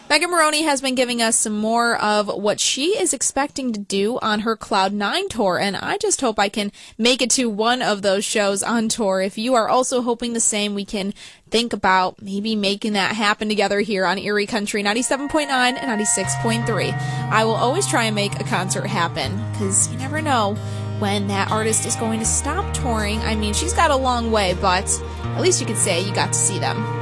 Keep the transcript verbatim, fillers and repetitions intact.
Megan Moroney has been giving us some more of what she is expecting to do on her Cloud nine tour, and I just hope I can make it to one of those shows on tour. If you are also hoping the same, we can think about maybe making that happen together here on Erie Country ninety-seven point nine and ninety-six point three. I will always try and make a concert happen, because you never know when that artist is going to stop touring. I mean, she's got a long way, but at least you could say you got to see them.